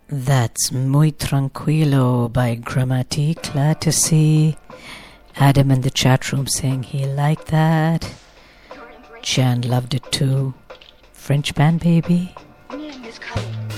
That's Muy Tranquilo by Grammatic. Glad to see Adam in the chat room saying he liked that. Jan loved it too. French band, baby.